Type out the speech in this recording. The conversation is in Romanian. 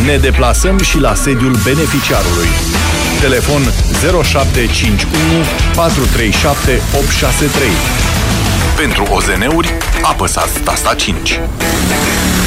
Ne deplasăm și la sediul beneficiarului. Telefon 0751 437 863. Pentru OZN-uri, apăsați tasta 5.